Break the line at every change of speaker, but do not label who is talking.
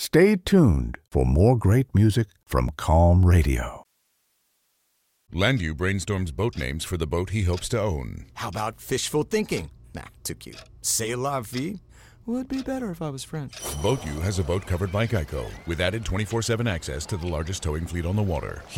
Stay tuned for more great music from Calm Radio.
Landu brainstorms boat names for the boat he hopes to own.
How about fishful thinking? Nah, too cute. C'est la vie? Would be better if I was French.
BoatU has a boat covered by Geico with added 24/7 access to the largest towing fleet on the water.